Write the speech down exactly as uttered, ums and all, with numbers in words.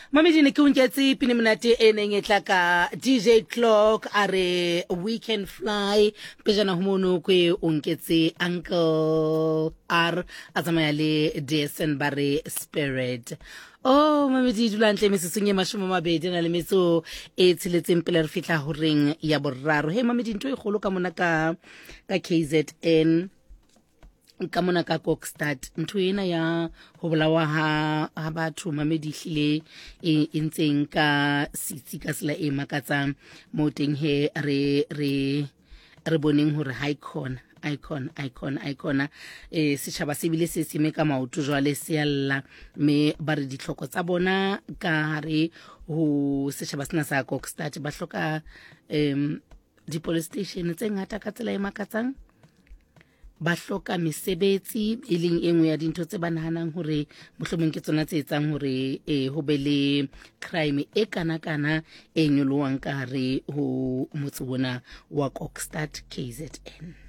Mamedi ne ke unketse pine monate e neng e tla ka D J Clock a re We Can Fly pejana ho mono kwe unketse Uncle R a tsamaya le Desen bare Spirit. Oh Mamedi dula ntle mesesong e mashome mabedi na le metso e tshiletseng pele re fihla ho reng ya boraro. Hey Mamedi ntwe e kgolo ka mona ka ka K Z N ka mona ka Kokstad ntho ena ya ho bolawa ha ha batho Mamedi hlile e ntseng ka sitsi ka sela e makatsang mo teng he re re re boneng hore icon icon icon icona e setjhaba se bile se seme ka maoto jwale se yalla me ba re ditlhoko tsa bona ka re ho setjhaba sena sa Kokstad ba hloka em di police station tse ngata ka tsela e makatsang ba hloka mesebetsi e leng engwe ya dintho tse ba nahanang hore mohlomong ke tsona tse etsang hore e ho be le crime e kana kana e nyolowang ka re ho motse bona wa Kokstad K Z N.